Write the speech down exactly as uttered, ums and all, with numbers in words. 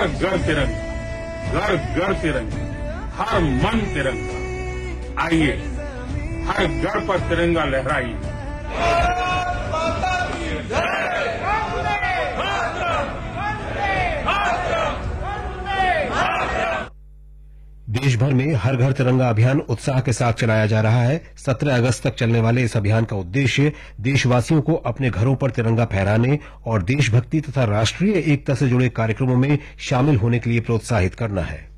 हर घर तिरंगा, घर घर तिरंगा, हर मन तिरंगा। आइए हर घर पर तिरंगा लहराइए। देश भर में हर घर तिरंगा अभियान उत्साह के साथ चलाया जा रहा है। सत्रह अगस्त तक चलने वाले इस अभियान का उद्देश्य देशवासियों को अपने घरों पर तिरंगा फहराने और देशभक्ति तथा राष्ट्रीय एकता से जुड़े कार्यक्रमों में शामिल होने के लिए प्रोत्साहित करना है।